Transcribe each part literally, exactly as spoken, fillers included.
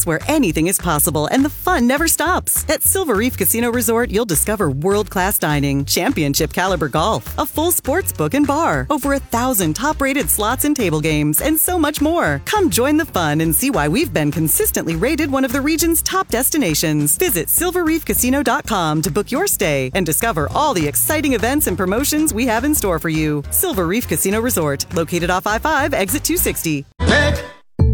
where anything is possible and the fun never stops. At Silver Reef Casino Resort, you'll discover world-class dining, championship caliber golf, a full sports book and bar, over a thousand top-rated slots and table games, and so much more. Come join the fun and see why we've been consistently rated one of the region's top destinations. Visit silver reef casino dot com to book your stay and discover all the exciting events and promotions we have in store for you. Silver Reef Casino Resort, located off I five, exit two sixty. Jake!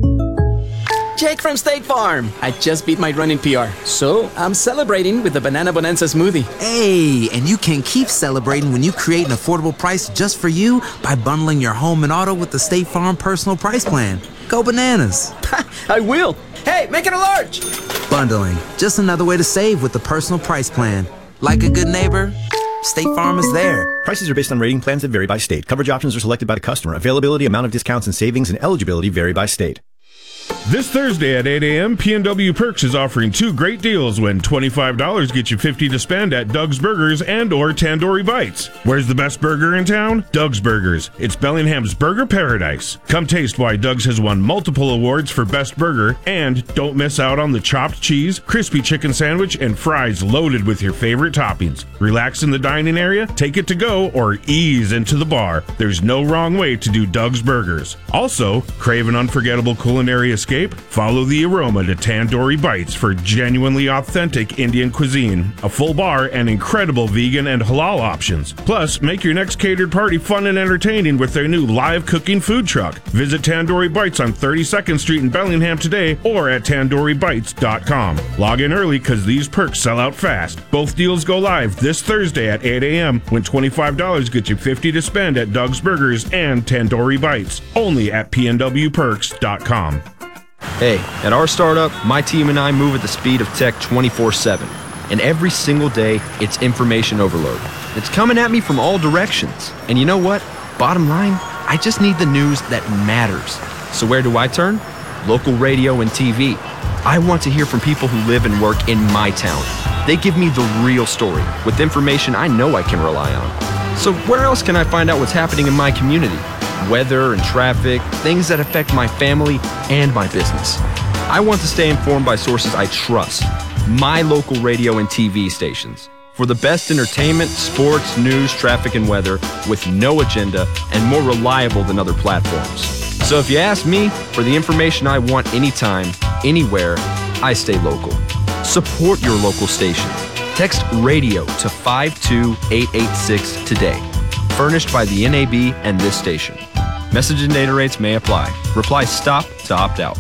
Jake from State Farm. I just beat my running P R, so I'm celebrating with the Banana Bonanza smoothie. Hey, and you can keep celebrating when you create an affordable price just for you by bundling your home and auto with the State Farm Personal Price Plan. Go bananas. I will. Hey, make it a large. Bundling, just another way to save with the Personal Price Plan. Like a good neighbor, State Farm is there. Prices are based on rating plans that vary by state. Coverage options are selected by the customer. Availability, amount of discounts and savings, and eligibility vary by state. This Thursday at eight a.m., P and W Perks is offering two great deals when twenty-five dollars gets you fifty dollars to spend at Doug's Burgers and or Tandoori Bites. Where's the best burger in town? Doug's Burgers. It's Bellingham's burger paradise. Come taste why Doug's has won multiple awards for best burger, and don't miss out on the chopped cheese, crispy chicken sandwich, and fries loaded with your favorite toppings. Relax in the dining area, take it to go, or ease into the bar. There's no wrong way to do Doug's Burgers. Also, crave an unforgettable culinary escape? Follow the aroma to Tandoori Bites for genuinely authentic Indian cuisine, a full bar, and incredible vegan and halal options. Plus, make your next catered party fun and entertaining with their new live cooking food truck. Visit Tandoori Bites on thirty-second Street in Bellingham today or at tandoori bites dot com. Log in early because these perks sell out fast. Both deals go live this Thursday at eight a.m. when twenty-five dollars gets you fifty dollars to spend at Doug's Burgers and Tandoori Bites. Only at p n w perks dot com. Hey, at our startup, my team and I move at the speed of tech twenty-four seven. And every single day, it's information overload. It's coming at me from all directions. And you know what? Bottom line, I just need the news that matters. So where do I turn? Local radio and T V. I want to hear from people who live and work in my town. They give me the real story with information I know I can rely on. So where else can I find out what's happening in my community? Weather and traffic, things that affect my family and my business. I want to stay informed by sources I trust, my local radio and T V stations, for the best entertainment, sports, news, traffic, and weather with no agenda and more reliable than other platforms. So if you ask me for the information I want anytime, anywhere, I stay local. Support your local station. Text radio to five two eight eight six today. Furnished by the N A B and this station. Message and data rates may apply. Reply STOP to opt out.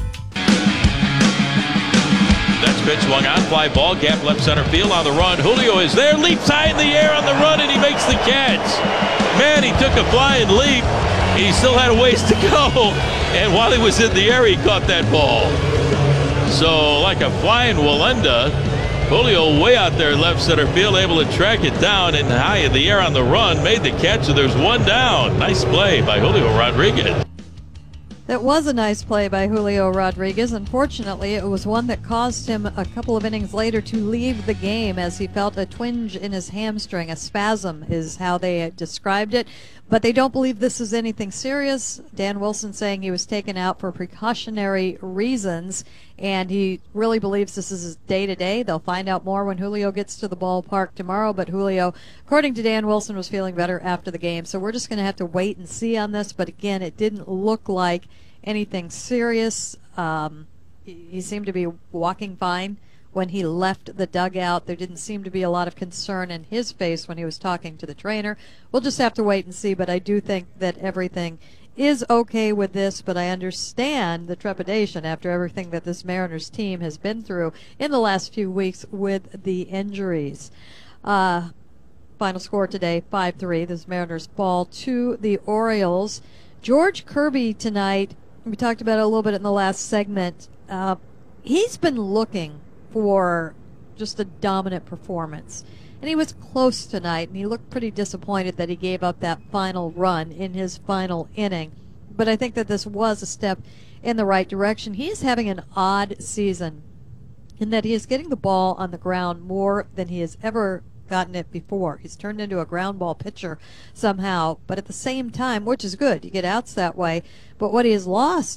That's pitch swung on, fly ball, gap left center field on the run. Julio is there, leaps high in the air on the run, and he makes the catch. Man, he took a flying leap. He still had a ways to go, and while he was in the air, he caught that ball. So, like a flying Walenda, Julio way out there left center field, able to track it down and high in the air on the run, made the catch, so there's one down. Nice play by Julio Rodriguez. That was a nice play by Julio Rodriguez. Unfortunately, it was one that caused him a couple of innings later to leave the game as he felt a twinge in his hamstring. A spasm is how they described it. But they don't believe this is anything serious. Dan Wilson saying he was taken out for precautionary reasons, and he really believes this is his day-to-day. They'll find out more when Julio gets to the ballpark tomorrow, but Julio, according to Dan Wilson, was feeling better after the game. So we're just going to have to wait and see on this. But again, it didn't look like anything serious. Um, he seemed to be walking fine when he left the dugout. There didn't seem to be a lot of concern in his face when he was talking to the trainer. We'll just have to wait and see, but I do think that everything is okay with this, but I understand the trepidation after everything that this Mariners team has been through in the last few weeks with the injuries. Uh, final score today, five three. This Mariners fall to the Orioles. George Kirby tonight, we talked about it a little bit in the last segment. Uh, he's been looking for just a dominant performance. And he was close tonight, and he looked pretty disappointed that he gave up that final run in his final inning. But I think that this was a step in the right direction. He is having an odd season in that he is getting the ball on the ground more than he has ever gotten it before. He's turned into a ground ball pitcher somehow, but at the same time, which is good, you get outs that way. But what he has lost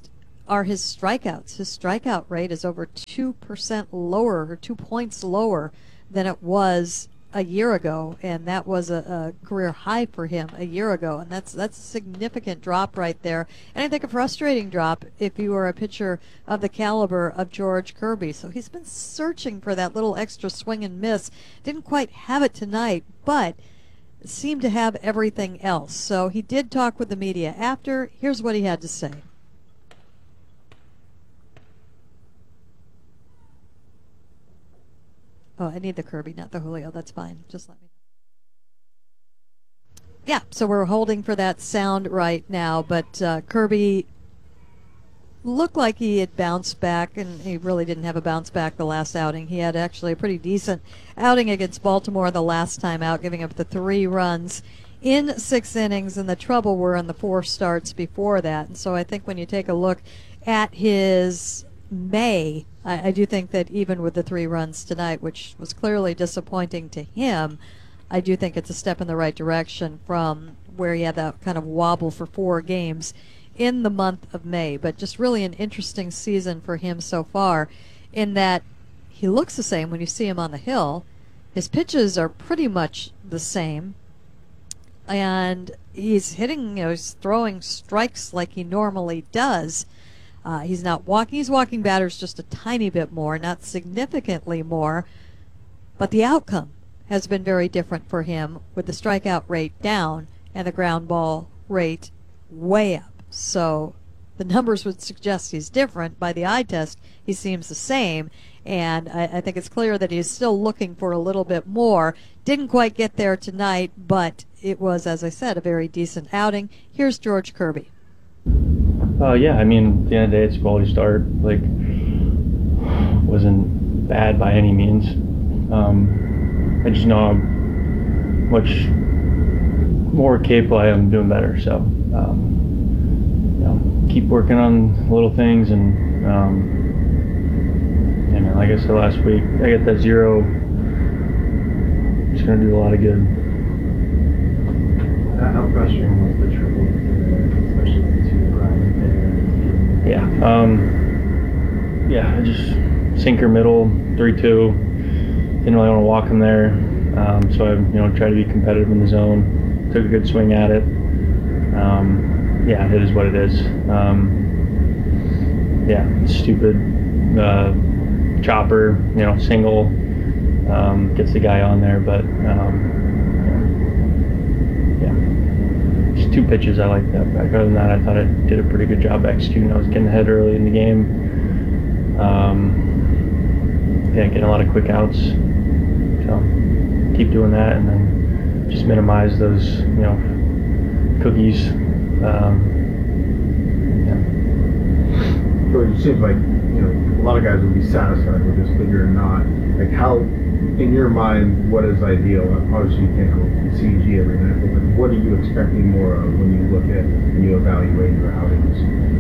are his strikeouts. His strikeout rate is over two percent lower, or two points lower than it was a year ago, and that was a, a career high for him a year ago, and that's that's a significant drop right there, and I think a frustrating drop if you were a pitcher of the caliber of George Kirby. So he's been searching for that little extra swing and miss. Didn't quite have it tonight, but seemed to have everything else. So he did talk with the media after. Here's what he had to say. Oh, I need the Kirby, not the Julio. That's fine. Just let me know. Yeah, so we're holding for that sound right now, but uh, Kirby looked like he had bounced back, and he really didn't have a bounce back the last outing. He had actually a pretty decent outing against Baltimore the last time out, giving up the three runs in six innings, and the trouble were in the four starts before that. And so I think when you take a look at his May, I, I do think that even with the three runs tonight, which was clearly disappointing to him, I do think it's a step in the right direction from where he had that kind of wobble for four games in the month of May. But just really an interesting season for him so far, in that he looks the same when you see him on the hill. His pitches are pretty much the same, and he's hitting, you know, he's throwing strikes like he normally does. Uh, he's not walking. He's walking batters just a tiny bit more, not significantly more, but the outcome has been very different for him, with the strikeout rate down and the ground ball rate way up. So the numbers would suggest he's different. By the eye test, he seems the same, and I, I think it's clear that he's still looking for a little bit more. Didn't quite get there tonight, but it was, as I said, a very decent outing. Here's George Kirby. Uh, yeah, I mean, at the end of the day, it's a quality start. Like, wasn't bad by any means. Um, I just know how much more capable I am doing better. So, um, you know, keep working on little things, and um, yeah, man, like I said last week, I get that zero. It's gonna do a lot of good. How frustrating was the triple today, especially with the two grind there? Yeah, um, yeah, I just sinker middle, three two. Didn't really want to walk him there, um, so I, you know, tried to be competitive in the zone. Took a good swing at it. Um, yeah, it is what it is. Um, yeah, stupid uh, chopper, you know, single um, gets the guy on there, but um, yeah, just two pitches. I like that. But other than that, I thought I did a pretty good job executing. I was getting ahead early in the game. Um, yeah, getting a lot of quick outs. So keep doing that, and then just minimize those, you know, cookies. Um, yeah. So it seems like, you know, a lot of guys would be satisfied with this figure or not. Like, how, in your mind, what is ideal? Obviously, you can't go C G every night, but like, what are you expecting more of when you look at and you evaluate your outings?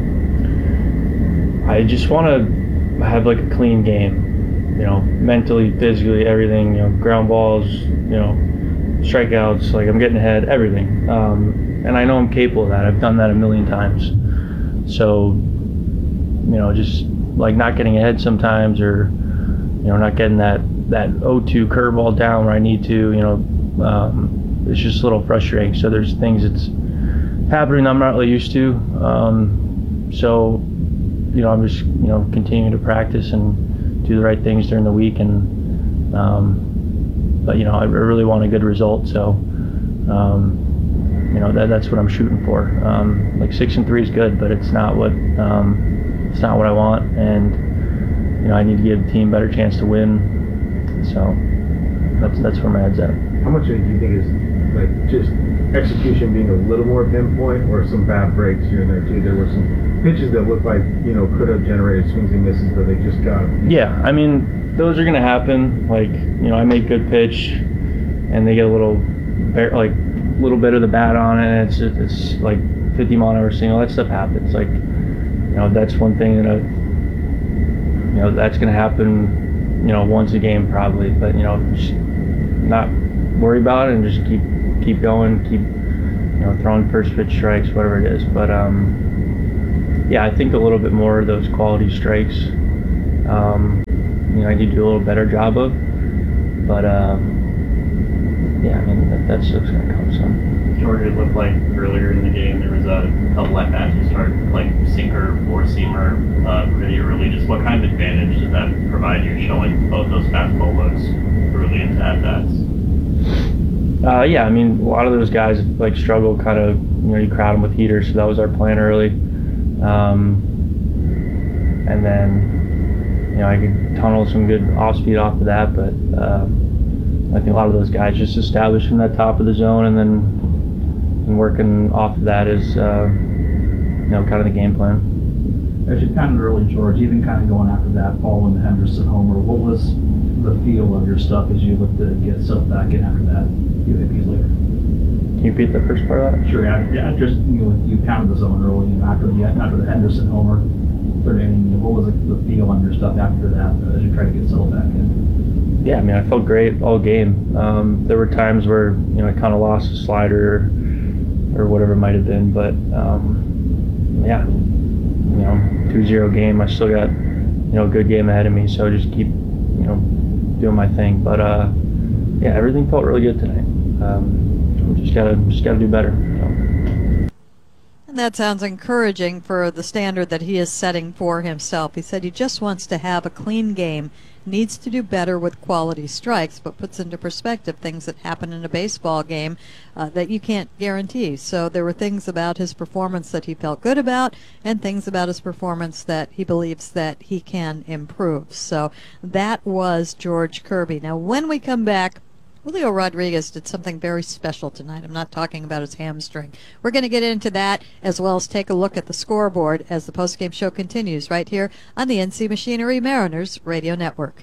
I just want to have like a clean game. You know, mentally, physically, everything, you know, ground balls, you know, strikeouts, like I'm getting ahead, everything. Um, and I know I'm capable of that. I've done that a million times. So, you know, just like not getting ahead sometimes, or, you know, not getting that, that oh two curveball down where I need to, you know, um, it's just a little frustrating. So there's things that's happening I'm not really used to. Um, so, you know, I'm just, you know, continuing to practice and do the right things during the week, and um, but you know, I really want a good result, so um, you know, that that's what I'm shooting for. Um, like six and three is good, but it's not what um, it's not what I want, and you know, I need to give the team a better chance to win. So that's that's where my head's at. How much of it do you think is like just execution being a little more pinpoint, or some bad breaks here and there too? There were some pitches that looked like, you know, could have generated swings and misses, but they just got. Yeah, I mean, those are gonna happen. Like, you know, I make good pitch, and they get a little, like, little bit of the bat on it, and it's just, it's like fifty mile an hour single. That stuff happens. Like, you know, that's one thing that I, you know, that's gonna happen, you know, once a game probably. But you know, just not worry about it and just keep keep going, keep, you know, throwing first pitch strikes, whatever it is. But um. yeah, I think a little bit more of those quality strikes, um, you know, I need to do a little better job of. But, um, yeah, I mean, that, that's just going to come some. George, it looked like earlier in the game there was a couple at bats you started like sinker or seamer uh, pretty early. Just what kind of advantage did that provide you showing both those fastball looks early into at bats? Uh, yeah, I mean, a lot of those guys like struggle kind of, you know, you crowd them with heaters, so that was our plan early. Um, and then, you know, I could tunnel some good off speed off of that, but uh, I think a lot of those guys just establishing that top of the zone and then and working off of that is, uh, you know, kind of the game plan. As you kind of early, George, even kind of going after that following the Henderson homer, what was the feel of your stuff as you looked to get yourself back in after that few A Ps later? Can you repeat the first part of that? Sure, yeah, yeah just, you know, you pounded the zone early, and after the, after the Henderson homer, third inning, what was the, the feel on your stuff after that uh, as you tried to get settled back in? Yeah, I mean, I felt great all game. Um, there were times where, you know, I kind of lost a slider or whatever it might have been, but um, yeah, you know, two zero game, I still got, you know, a good game ahead of me, so just keep, you know, doing my thing. But uh, yeah, everything felt really good tonight. Um, just gotta, just gotta do better. So. And that sounds encouraging for the standard that he is setting for himself. He said he just wants to have a clean game, needs to do better with quality strikes, but puts into perspective things that happen in a baseball game uh, that you can't guarantee. So there were things about his performance that he felt good about and things about his performance that he believes that he can improve. So that was George Kirby. Now, when we come back, Julio Rodriguez did something very special tonight. I'm not talking about his hamstring. We're going to get into that as well as take a look at the scoreboard as the postgame show continues right here on the N C Machinery Mariners Radio Network.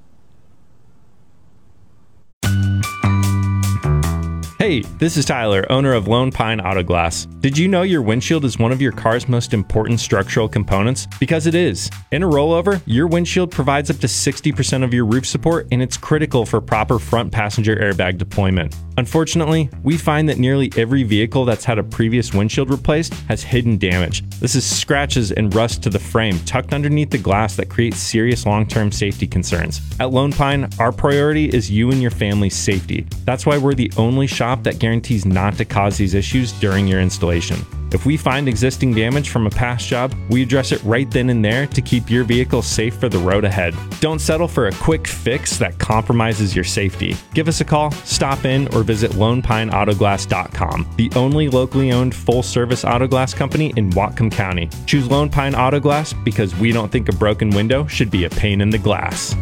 Hey, this is Tyler, owner of Lone Pine Auto Glass. Did you know your windshield is one of your car's most important structural components? Because it is. In a rollover, your windshield provides up to sixty percent of your roof support, and it's critical for proper front passenger airbag deployment. Unfortunately, we find that nearly every vehicle that's had a previous windshield replaced has hidden damage. This is scratches and rust to the frame tucked underneath the glass that creates serious long-term safety concerns. At Lone Pine, our priority is you and your family's safety. That's why we're the only shop that guarantees not to cause these issues during your installation. If we find existing damage from a past job, we address it right then and there to keep your vehicle safe for the road ahead. Don't settle for a quick fix that compromises your safety. Give us a call, stop in, or visit lone pine auto glass dot com, the only locally owned full-service auto glass company in Whatcom County. Choose Lone Pine Auto Glass because we don't think a broken window should be a pain in the glass.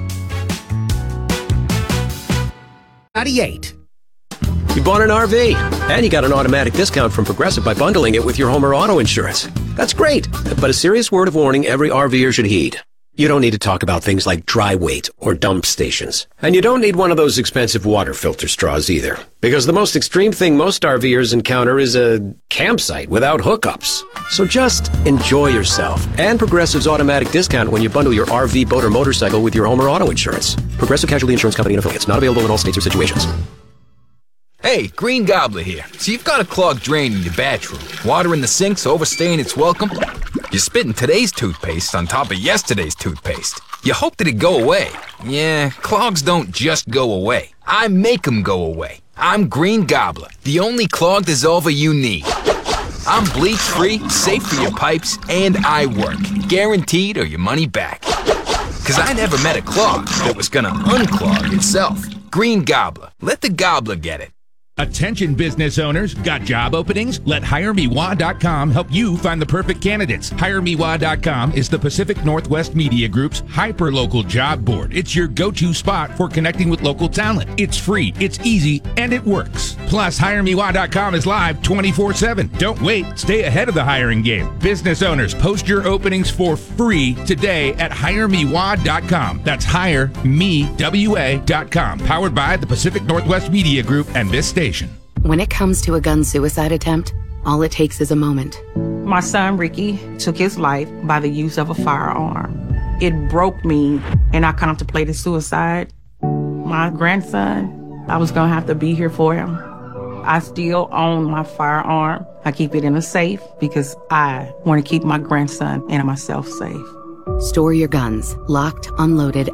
ninety-eight. You bought an R V, and you got an automatic discount from Progressive by bundling it with your home or auto insurance. That's great, but a serious word of warning every RVer should heed. You don't need to talk about things like dry weight or dump stations. And you don't need one of those expensive water filter straws either. Because the most extreme thing most RVers encounter is a campsite without hookups. So just enjoy yourself and Progressive's automatic discount when you bundle your R V, boat, or motorcycle with your home or auto insurance. Progressive Casualty Insurance Company and affiliates. Not available in all states or situations. Hey, Green Gobbler here. So you've got a clogged drain in your bathroom. Water in the sink's overstaying its welcome. You're spitting today's toothpaste on top of yesterday's toothpaste. You hope that it go away. Yeah, clogs don't just go away. I make them go away. I'm Green Gobbler, the only clog dissolver you need. I'm bleach-free, safe for your pipes, and I work. Guaranteed or your money back. Cause I never met a clog that was gonna unclog itself. Green Gobbler. Let the gobbler get it. Attention business owners, got job openings? Let hire me wah dot com help you find the perfect candidates. hire me wah dot com is the Pacific Northwest Media Group's hyper-local job board. It's your go-to spot for connecting with local talent. It's free, it's easy, and it works. Plus, hire me wah dot com is live twenty-four seven. Don't wait, stay ahead of the hiring game. Business owners, post your openings for free today at hire me wah dot com. That's hire me wa dot com. Powered by the Pacific Northwest Media Group and this station. When it comes to a gun suicide attempt, all it takes is a moment. My son Ricky took his life by the use of a firearm. It broke me, and I contemplated suicide. My grandson, I was gonna have to be here for him. I still own my firearm. I keep it in a safe because I want to keep my grandson and myself safe. Store your guns locked, unloaded,